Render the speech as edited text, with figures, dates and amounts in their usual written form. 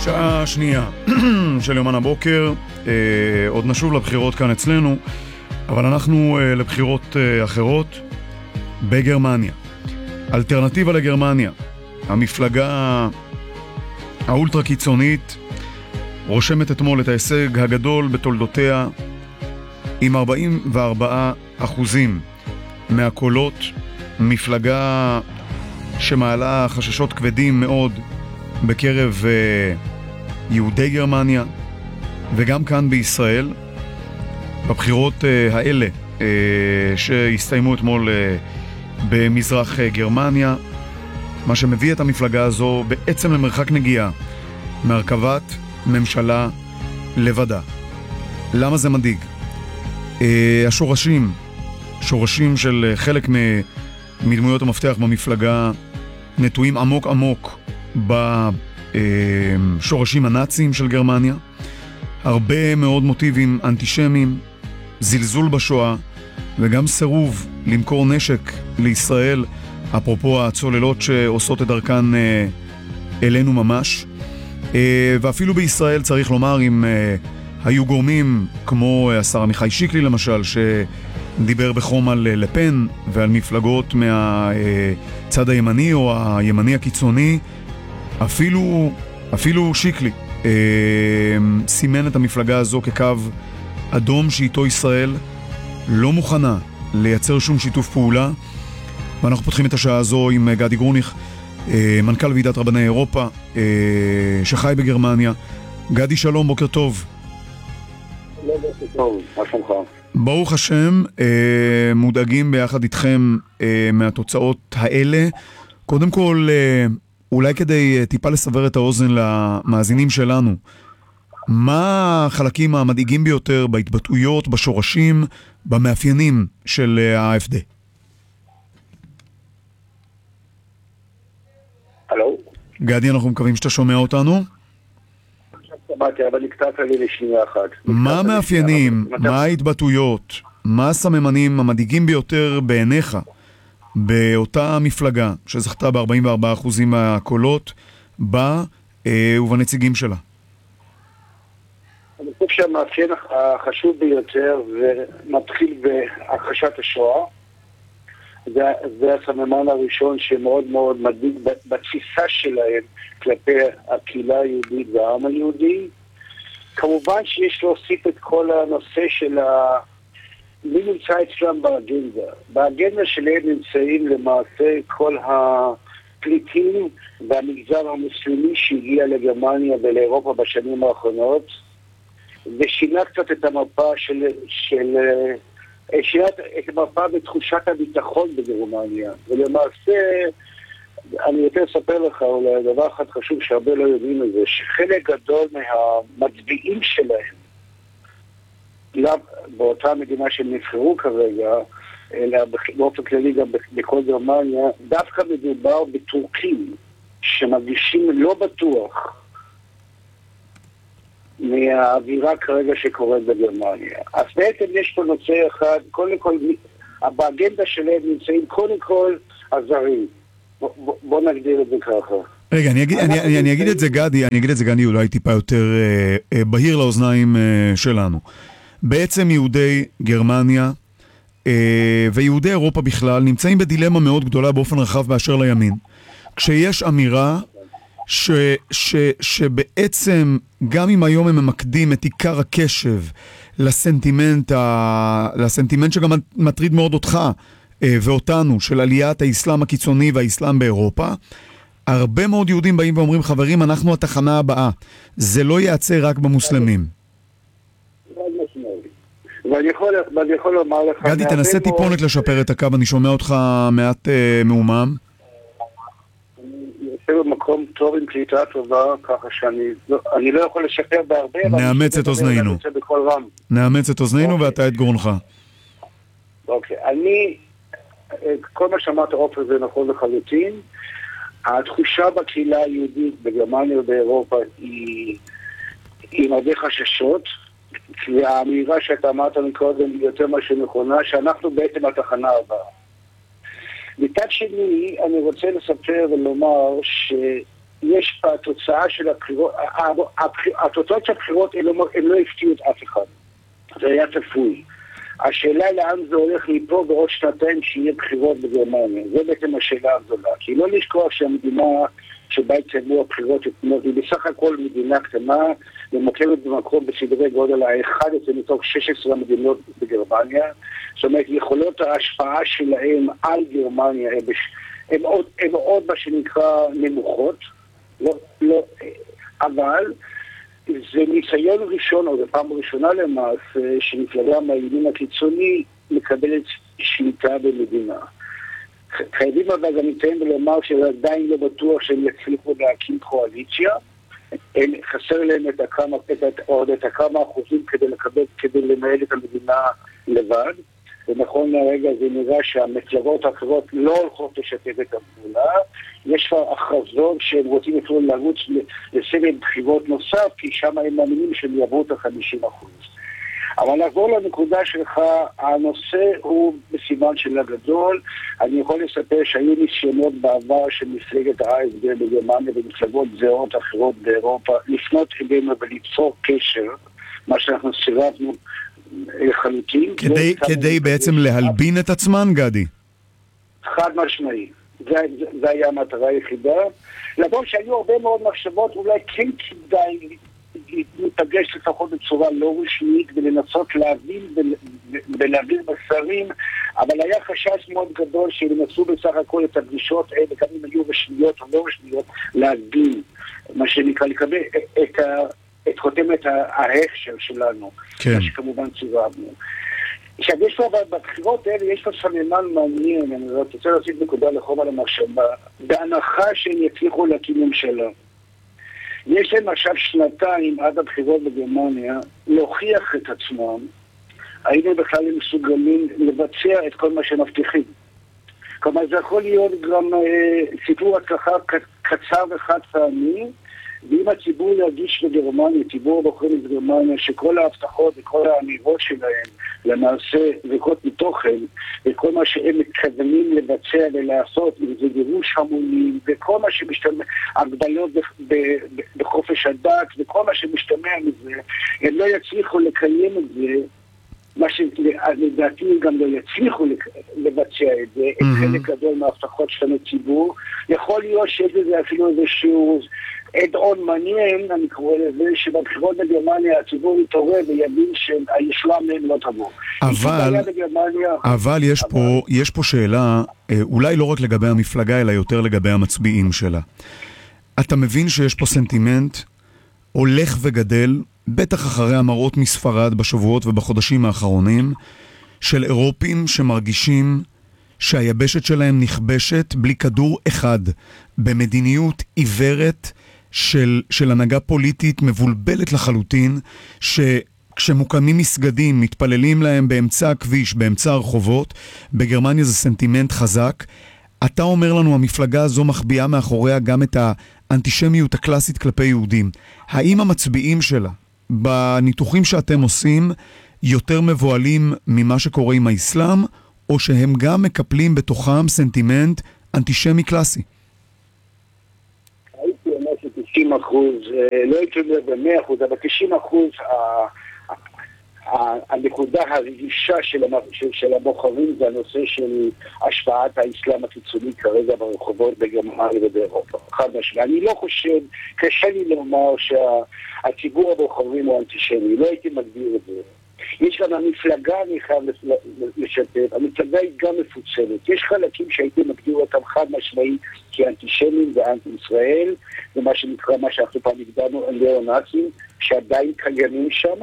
שעה שנייה של יומן הבוקר, עוד נשוב לבחירות כאן אצלנו, אבל אנחנו לבחירות אחרות בגרמניה. אלטרנטיבה לגרמניה, המפלגה האולטרה קיצונית, רושמת אתמול את ההישג הגדול בתולדותיה עם 44% מהקולות, מפלגה שמעלה חששות כבדים מאוד בקרב יהודי גרמניה וגם כאן בישראל. בבחירות האלה שהסתיימו אתמול במזרח גרמניה, מה שמביא את המפלגה הזו בעצם למרחק נגיעה מהרכבת ממשלה לבדה. למה זה מדאיג? השורשים של חלק מדמויות המפתח במפלגה נטועים עמוק עמוק בשורשים הנאציים של גרמניה. הרבה מאוד מוטיבים אנטישמיים, זלזול בשואה וגם סירוב למכור נשק לישראל, אפרופו הצוללות שעושות את דרכן אלינו ממש. ואפילו בישראל צריך לומר, אם היו גורמים כמו השר עמיחי שיקלי למשל, שדיבר בחום על לפן ועל מפלגות מהצד הימני או הימני הקיצוני, אפילו שיקלי סימן את המפלגה הזו כקו אדום שאיתו ישראל לא מוכנה לייצר שום שיתוף פעולה. ואנחנו פותחים את השעה הזו עם גדי גרוניך, מנכ"ל ועידת רבני אירופה, שחי בגרמניה. גדי, שלום, בוקר טוב. בוקר טוב, מה שלומך? ברוך השם, מודאגים ביחד איתכם מהתוצאות האלה. קודם כל, אולי כדי טיפה לסבר את האוזן למאזינים שלנו, מה החלקים המדאיגים ביותר בהתבטאויות, בשורשים, במאפיינים של ה-AfD? הלו? גדי, אנחנו מקווים שאתה שומע אותנו. עכשיו שמעתי, אבל נקטעת לי לשנייה אחת. מה המאפיינים, מה ההתבטאויות, מה הסממנים המדאיגים ביותר בעיניך באותה מפלגה שזכתה ב-44% מהקולות בה ובנציגים שלה? אני חושב שהמאפיין החשוב ביותר ומתחיל בהכחשת השואה. זה הסממן הראשון שמאוד מאוד מדאיג בתפיסה שלהם כלפי הקהילה היהודית והעם היהודי. כמובן שיש להוסיף את כל הנושא של מי נמצא אצלם באגנדה. באגנדה שלהם נמצאים למעשה כל הפליטים והמגזר המוסלמי שהגיע לגרמניה ולאירופה בשנים האחרונות, ושינה קצת את המפה שינה את המפה בתחושת הביטחון בגרמניה. ולמעשה, אני יותר אספר לך אולי דבר אחד חשוב שהרבה לא יודעים את זה, שחלק גדול מהמצביעים שלהם באותה מדינה שהם נבחרו כרגע, אלא באופן כללי גם בכל גרמניה, דווקא מדובר בטורקים שמרגישים לא בטוח מהאווירה כרגע שקורית בגרמניה. אז בעצם יש פה נושא אחד, קודם כל, באגנדה שלהם נמצאים קודם כל הזרים. בוא נגדיר את זה ככה. רגע, אני אגיד את זה גדי, אולי טיפה יותר בהיר לאוזניים שלנו. בעצם יהודי גרמניה ויהודי אירופה בכלל נמצאים בדילמה מאוד גדולה באופן רחב באשר לימין. כשיש אמירה שבעצם גם אם היום הם ממקדים את עיקר הקשב לסנטימנט שגם מטריד מאוד אותך ואותנו, של עליית האסלאם הקיצוני והאסלאם באירופה, הרבה מאוד יהודים באים ואומרים, חברים, אנחנו התחנה הבאה, זה לא יעצר רק במוסלמים. ואני יכול לומר לך... גדי, תנסה טיפונת לשפר את הקו, אני שומע אותך מעט מעומם. יושב במקום טוב עם קליטה טובה, ככה שאני לא יכול לשפר בהרבה. נאמץ את אוזנינו. נאמץ את אוזנינו ואתה את גרונך. אוקיי, כל מה שאמרת עופר זה נכון לחלוטין. התחושה בקהילה היהודית בגרמניה ובאירופה היא עם הרבה חששות, והאמירה שאתה אמרת מקודם היא יותר מה שנכונה, שאנחנו בעצם התחנה הבאה. מצד שני, אני רוצה לספר ולומר יש בתוצאה של הבחירות, התוצאות של הבחירות הם לא הפתיעו את אף אחד. זה היה צפוי. השאלה לאן זה הולך מפה בעוד שנתיים שיהיה בחירות בגרמניה. זה בעצם השאלה הגדולה. כי לא לשכוח שהמדינה שבה התקיימו הבחירות היא בסך הכל מדינה קטנה, ומוקמת במקום בסדרי גודל ה-11 מתוך 16 מדינות בגרמניה. זאת אומרת, יכולות ההשפעה שלהם על גרמניה הם עוד מה שנקרא נמוכות, אבל זה ניסיון ראשון, או זה פעם ראשונה למעשה, שמפלגה מהימין הקיצוני מקבלת שליטה במדינה. חייבים אבל גם ניתן ולומר שזה עדיין לא בטוח שהם יצליחו להקים קואליציה, חסר להם את הכמה אחוזים כדי לנהל את המדינה לבד, ונכון לרגע זה נראה שהמפלגות האחרות לא הולכות לשתף את הפעולה. יש כבר הכרזות שהם רוצים אפילו לרוץ לסבב בחירות נוסף, כי שם הם מאמינים שהם יעברו את ה-50%. אבל לעבור לנקודה שלך, הנושא הוא בסימן שלה גדול. אני יכול לספר שהיו ניסיונות בעבר של מפלגת ה-AfD בגרמניה ומפלגות זהות אחרות באירופה לפנות אלינו וליצור קשר, מה שאנחנו סירבנו לחלוטין. כדי בעצם להלבין את עצמן, גדי? חד משמעי. זה היה המטרה היחידה. למרות שהיו הרבה מאוד מחשבות, אולי כן כדאי להתפגש לפחות בצורה לא רשמית ולנסות להבין מסרים, אבל היה חשש מאוד גדול שנסו בסך הכל את הפגישות האלה, גם אם היו רשמיות או לא רשמיות, להבין, מה שנקרא, לקבל את חותמת ההכשר שלנו, מה שכמובן צירבנו. עכשיו, יש פה בבחירות האלה, יש פה סממן מעניין, אני רוצה להוסיף נקודה לחום על המחשבה, בהנחה שהם יצליחו להקים ממשלה. יש להם עכשיו שנתיים עד הבחירות בגרמניה להוכיח את עצמם, היינו בכלל מסוגלים לבצע את כל מה שמבטיחים. כלומר, זה יכול להיות גם סיפור הצלחה קצר וחד פעמי, ואם הציבור ירגיש בגרמניה, ציבור הבוחרים בגרמניה, שכל ההבטחות וכל האמירות שלהם למעשה ריקות מתוכן, וכל מה שהם מתכוונים לבצע ולעשות, אם זה גירוש המונים, וכל מה שמשתמע, הגבלות בחופש הדת, וכל מה שמשתמע מזה, הם לא יצליחו לקיים את זה, מה שלדעתי גם לא יצליחו לבצע את זה, את חלק גדול מההבטחות שלנו ציבור. יכול להיות שזה אפילו איזשהו אד-און מעניין, אני קורא לזה, שבבחירות בגרמניה הציבור יתעורר ויבין שהישועה מהם לא תבוא. אבל יש פה שאלה, אולי לא רק לגבי המפלגה, אלא יותר לגבי המצביעים שלה. אתה מבין שיש פה סנטימנט הולך וגדל, בטח אחרי המראות מספרד בשבועות ובחודשים האחרונים, של אירופים שמרגישים שהיבשת שלהם נכבשת בלי כדור אחד, במדיניות עיוורת של הנהגה פוליטית מבולבלת לחלוטין, שכשמוקמים מסגדים מתפללים להם באמצע הכביש, באמצע הרחובות. בגרמניה זה סנטימנט חזק. אתה אומר לנו, המפלגה הזו מחביאה מאחוריה גם את האנטישמיות הקלאסית כלפי יהודים. האם המצביעים שלה, בניתוחים שאתם עושים, יותר מבועלים ממה שקורה עם האסלאם, או שהם גם מקפלים בתוכם סנטימנט אנטישמי קלאסי? הייתי אומר ש-90%, לא הייתי אומר ב-100%, אבל 90% הנקודה הרגישה של הבוחרים זה הנושא של השפעת האסלאם הקיצוני כרגע ברחובות בגרמניה ובאירופה. חד משמעית. אני לא חושב, קשה לי לומר שהציבור הבוחרים הוא אנטישמי, לא הייתי מגדיר את זה. יש גם המפלגה, אני חייב לשתף, המפלגה היא גם מפוצלת. יש חלקים שהייתי מגדיר אותם חד משמעית כאנטישמים ואנטי ישראל, ומה שנקרא, מה שאנחנו פעם הגדרנו, ניאו-נאצים, שעדיין קיימים שם.